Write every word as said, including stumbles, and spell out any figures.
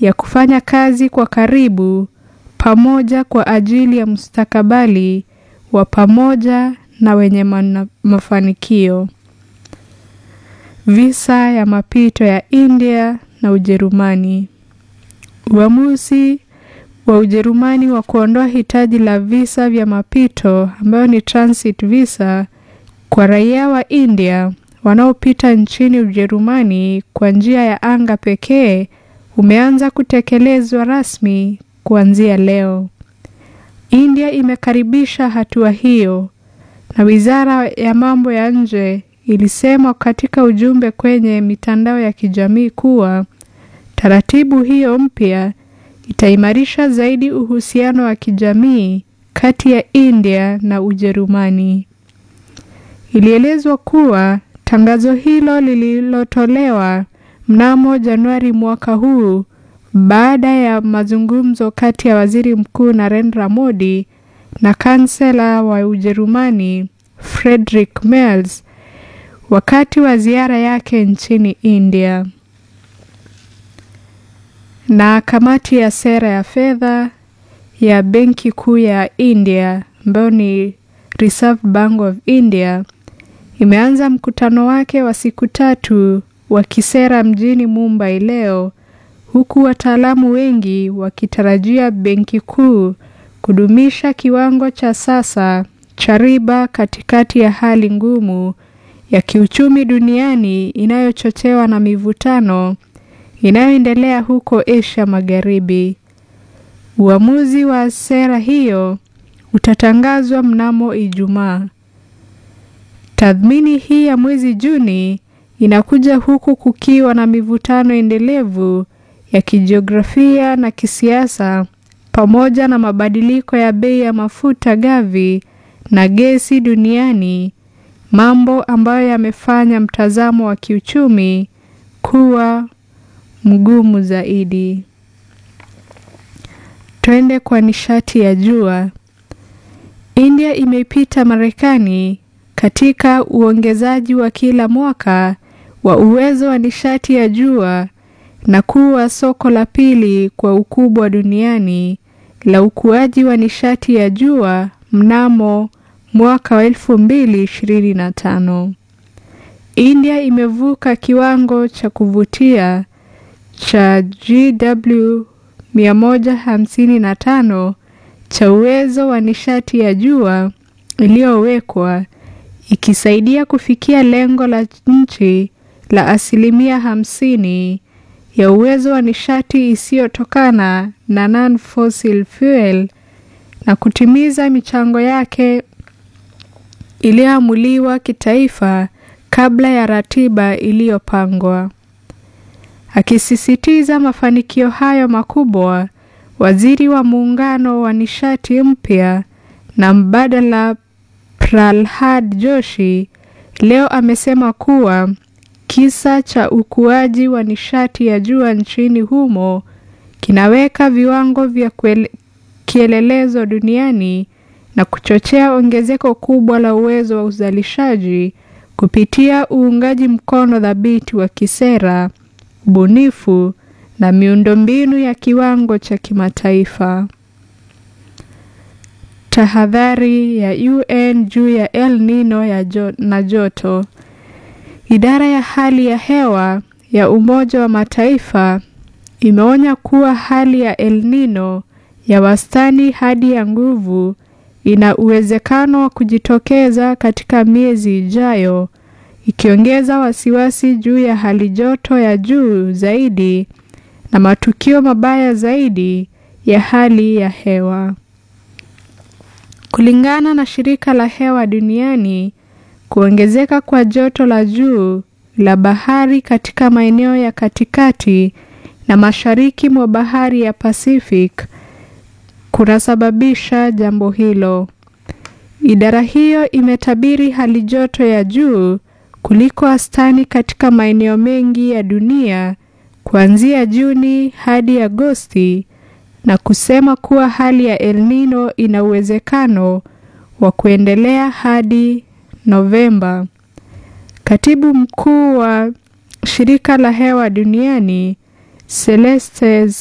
ya kufanya kazi kwa karibu pamoja kwa ajili ya mustakabali wa pamoja na wenye mafanikio. Visa ya mapito ya India na Ujerumani. Uamuzi wa Ujerumani wa kuondoa hitaji la visa vya mapito ambayo ni transit visa kwa raia wa India wanaopita nchini Ujerumani kwa njia ya anga pekee umeanza kutekelezwa rasmi kuanzia leo. India imekaribisha hatua hiyo, na Wizara ya Mambo ya Nje ilisema katika ujumbe kwenye mitandao ya kijamii kuwa taratibu hiyo mpya itaimarisha zaidi uhusiano wa kijamii kati ya India na Ujerumani. Ilielezwa kuwa tangazo hilo lililotolewa mnamo Januari mwaka huu baada ya mazungumzo kati ya Waziri Mkuu Narendra Modi na kansela wa Ujerumani Friedrich Merz wakati wa ziara yake nchini India. Na kamati ya sera ya fedha ya Benki Kuu ya India, ambayo ni Reserve Bank of India, imeanza mkutano wake wa siku tatu wa kisera mjini Mumbai leo, huku wataalamu wengi wakitarajia Benki Kuu kudumisha kiwango cha sasa cha riba katikati ya hali ngumu ya kiuchumi duniani inayochochewa na mivutano inayoendelea huko Asia Magharibi. Uamuzi wa sera hiyo utatangazwa mnamo Ijumaa. Tathmini hii ya mwezi Juni inakuja huku kukiwa na mivutano endelevu ya kijiografia na kisiasa pamoja na mabadiliko ya bei ya mafuta ghafi na gesi duniani, mambo ambayo yamefanya mtazamo wa kiuchumi kuwa mgumu zaidi. Twende kwa nishati ya jua. India imepita Marekani katika uongezaji wa kila mwaka wa uwezo wa nishati ya jua na kuwa soko la pili kwa ukubwa duniani la ukuaji wa nishati ya jua mnamo mwaka wa elfu mbili ishirini na tano. India imevuka kiwango cha kuvutia cha G W mia moja hamsini na tano cha uwezo wa nishati ya jua iliyowekwa, ikisaidia kufikia lengo la nchi la asilimia hamsini ya uwezo wa nishati isiyotokana na non-fossil fuel na kutimiza michango yake iliyoamuliwa kitaifa kabla ya ratiba iliyopangwa. Akisisitiza mafanikio hayo makubwa, Waziri wa Muungano wa Nishati Mpya na Mbadala Prahlad Joshi leo amesema kuwa kisa cha ukuaji wa nishati ya jua nchini humo kinaweka viwango vya kielelezo duniani na kuchochea ongezeko kubwa la uwezo wa uzalishaji kupitia uungaji mkono thabiti wa kisera, ubunifu na miundombinu ya kiwango cha kimataifa. Tahadhari ya U N juu ya El Nino ya jo, na joto. Idara ya hali ya hewa ya Umoja wa Mataifa imeonya kuwa hali ya El Nino ya wastani hadi ya nguvu ina uwezekano wa kujitokeza katika miezi ijayo, ikiongeza wasiwasi juu ya hali joto ya juu zaidi na matukio mabaya zaidi ya hali ya hewa. Kulingana na Shirika la Hewa Duniani, kuongezeka kwa joto la juu la bahari katika maeneo ya katikati na mashariki mwa bahari ya Pacific kunasababisha jambo hilo. Idara hiyo imetabiri hali joto ya juu kuliko wastani katika maeneo mengi ya dunia kuanzia Juni hadi Agosti na kusema kuwa hali ya El Nino ina uwezekano wa kuendelea hadi Novemba. Katibu Mkuu wa Shirika la Hewa Duniani Celeste